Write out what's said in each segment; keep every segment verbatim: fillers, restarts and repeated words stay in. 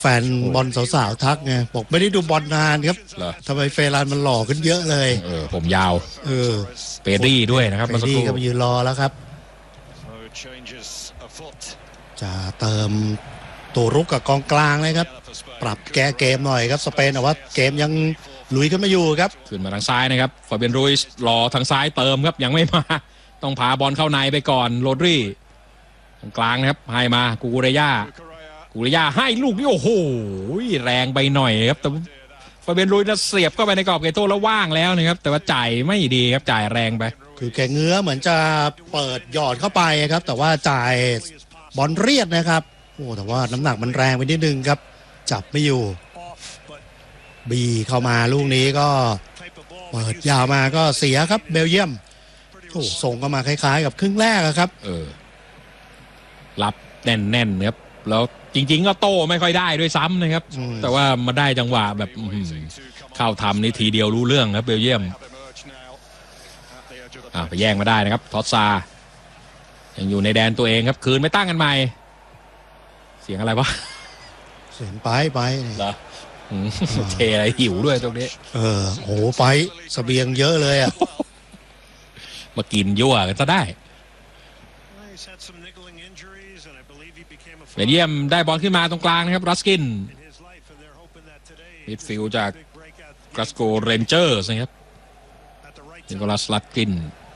แฟนบอลสาวๆทักไงบอกไม่ได้ดูบอลนานครับทำไมเฟรานมันหล่อขึ้นเยอะเลยเออผมยาวเออเปรี่ด้วยนะครับเปรี่ก็มายืนรอแล้วครับจะเติมตัวรุกกับกองกลางเลยครับปรับแก้เกมหน่อยครับสเปนแต่ว่าเกมยังลุยขึ้นมาอยู่ครับขึ้นมาทางซ้ายนะครับฟาเบียนรูอิสรอทางซ้ายเติมครับยังไม่มาต้องพาบอลเข้าในไปก่อนโรดรีทางกลางนะครับให้มากูเรย่ากูเรย่าให้ลูกนี่โอ้โหแรงไปหน่อยครับแต่ฟาเบียนรูอิสเสียบเข้าไปในกรอบเกโต้แล้วว่างแล้วนะครับแต่ว่าจ่ายไม่ดีครับจ่ายแรงไปคือแกเงื้อเหมือนจะเปิดหยอดเข้าไปครับแต่ว่าจ่ายบอลเรียดนะครับโอ้แต่ว่าน้ำหนักมันแรงไปนิดนึงครับจับไม่อยู่บีเข้ามาลูกนี้ก็เปิดยาวมาก็เสียครับเบลเยียมโอ้ส่งก็มาคล้ายๆกับครึ่งแรกครับเออรับแน่นๆครับแล้วจริงๆก็โต้ไม่ค่อยได้ด้วยซ้ำนะครับแต่ว่ามาได้จังหวะแบบเข้าทำนี่ทีเดียวรู้เรื่องครับเบลเยียมอ่าไปแย่งมาได้นะครับทอสซายังอยู่ในแดนตัวเองครับคืนไม่ตั้งกันใหม่เสียงอะไรวะเสียงไปไปเหรอเทอะไรหิวด้วยตรงนี้เออโหไปเสบียงเยอะเลยอ่ะมากินยั่วกันซะได้เบลเยียมได้บอลขึ้นมาตรงกลางนะครับรัสกินมิดฟิลด์จากกลาสโกเรนเจอร์สนะครับนิโคลัสลัดกิน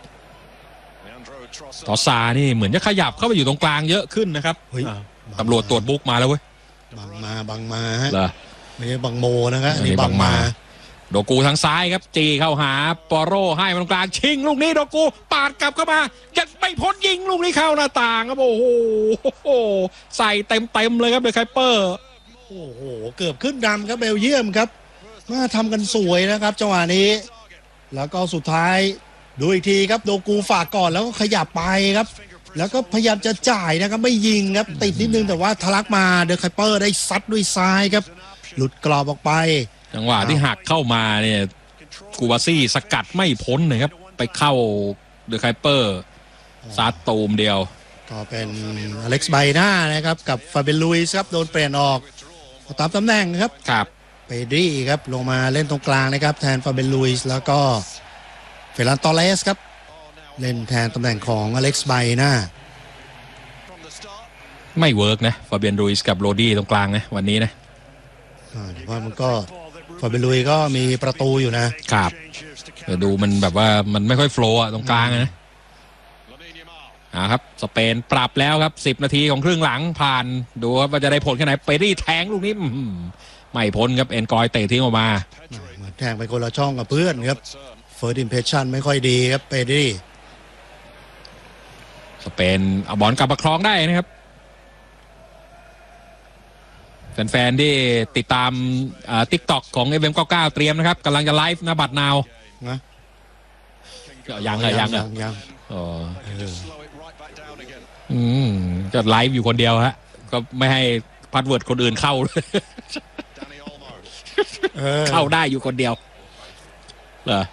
ต่อซานี่เหมือนจะขยับเข้าไปอยู่ตรงกลางเยอะขึ้นนะครับตำรวจตรวจบุ๊กมาแล้วเว้ยบังมาบังมาฮะไม่ใช่บังโมนะครับนี่บังมาโดกูทางซ้ายครับจีเข้าหาปอโรให้ตรงกลางชิงลูกนี้โดกูปาดกลับเข้ามายังไม่พ้นยิงลูกนี้เข้าหน้าต่างครับโอ้โหใส่เต็มเต็มเลยครับเดอะไคเปอร์โอ้โหเกือบขึ้นดำครับเบลเยียมครับมาทำกันสวยนะครับจังหวะนี้แล้วก็สุดท้ายดูอีกทีครับโดกูฝากก่อนแล้วก็ขยับไปครับแล้วก็พยายามจะจ่ายนะครับไม่ยิงครับติดนิดนึงแต่ว่าทะลักมาเดอะไคเปอร์ได้ซัดด้วยซ้ายครับหลุดกรอบออกไปจังหวะที่หักเข้ามาเนี่ยกูบาซี่สกัดไม่พ้นนะครับไปเข้าเดอะไคเปอร์ซัดตูมเดียวก็เป็นอเล็กซ์ไบน่านะครับกับฟาเบลุยส์ครับโดนเปลี่ยนออกตามตำแหน่งครับครับเปดี้ครับลงมาเล่นตรงกลางนะครับแทนฟาเบลุยส์แล้วก็เฟรานตอเรสครับเล่นแทนตำแหน่งของอเล็กซ์ไบน่าไม่เวิร์กนะฟาเบียนรูอิสกับโรดี้ตรงกลางนะวันนี้นะแต่ว่ามันก็ฟาเบลุยก็มีประตูอยู่นะครับแต่ดูมันแบบว่ามันไม่ค่อยโฟล์อะตรงกลางนะอ่าครับสเปนปรับแล้วครับสิบนาทีของครึ่งหลังผ่านดูว่าจะได้ผลแค่ไหนเปรี่แทงลูกนี้ไม่พ้นครับเอ็นกอยเตะทิ้งออกมาแทงไปคนละช่องกับเพื่อนครับเฟิร์สอิมเพรสชั่นไม่ค่อยดีครับเปรี่สเปนเอาบอลกลับมาครองได้นะครับแฟนๆที่ติดตามติ๊กต็อกของ เอฟ เอ็ม เก้าสิบเก้าเตรียมนะครับกำลังจะไลฟ์นะบัตรนาวนะยังเลยยังยังยังอ๋ออืมจะไลฟ์อยู่คนเดียวฮะก็ไม่ให้พาสเวิร์ดคนอื่นเข้าเข้าได้อยู่คนเดียวเหรอ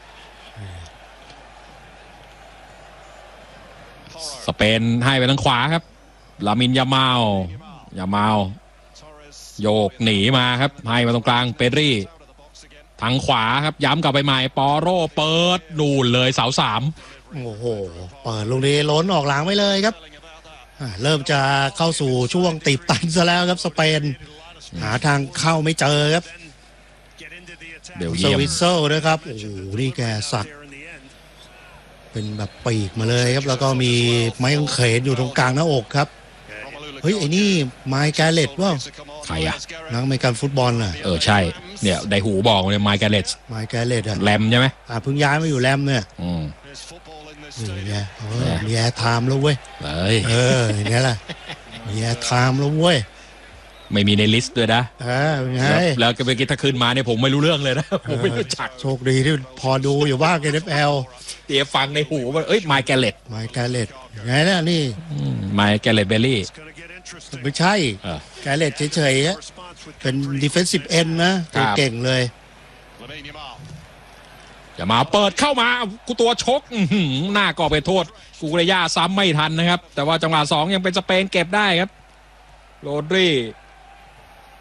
สเปนให้ไปทางขวาครับลามินยามาลยามาลโยกหนีมาครับให้มาตรงกลางเปรี่ทางขวาครับย้ำกลับไปใหม่ปอโรเปิดนูนเลยเสาสามโอ้โหเปิดลูกนี้ล้นออกหลังไปเลยครับเริ่มจะเข้าสู่ช่วงตีบตันซะแล้วครับสเปนหาทางเข้าไม่เจอครับเบลเยียมสวิตเซอร์ด้วยครับโอ้โหนี่แกสักเป็นแบบปีกมาเลยครับแล้วก็มีไม้กางเขนอยู่ตรงกลางหน้าอกครับเฮ้ยไอ้นี่ไมค์แกเลตว่าใครอะนักอเมริกันฟุตบอลน่ะเออใช่เนี่ยไดหูบอกเลยไมค์แกเลตไมค์แกเลตอะแรมใช่ไหมอ่าเพิ่งย้ายมาอยู่แรมเนี่ยอืมนี่ไงเออมีแอร์ไทม์แล้วเว้ยเอ้ยเอออย่างเงี้ยแหละมีแอร์ไทม์แล้วเว้ยไม่มีในลิสต์ด้วยนะเออไงแล้วก็เมื่อกี้ถ้าขึ้นมาเนี่ยผมไม่รู้เรื่องเลยนะผมไม่รู้จักโชคดีที่พอดูอยู่บ้าง เอ็น เอฟ แอลเดี๋ยวฟังในหูว่าเอ้ยไมค์แกเลตไมค์แกเลตไงนะนี่ไมค์แกเลตเบลลี่ไม่ใช่แกเลตเฉยๆเป็น defensive end นะตัวเก่งเลยอย่ามาเปิดเข้ามากูตัวชกหน้าก่อไปโทษกูเรย่าซ้ำไม่ทันนะครับแต่ว่าจังหวะสองยังเป็นสเปนเก็บได้ครับโรดรี